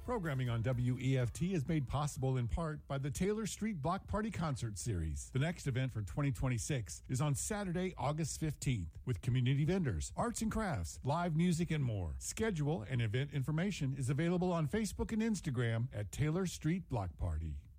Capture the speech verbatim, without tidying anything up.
Programming on W E F T is made possible in part by the Taylor Street Block Party Concert Series. The next event for twenty twenty-six is on Saturday, August fifteenth, with community vendors, arts and crafts, live music, and more. Schedule and event information is available on Facebook and Instagram at Taylor Street Block Party.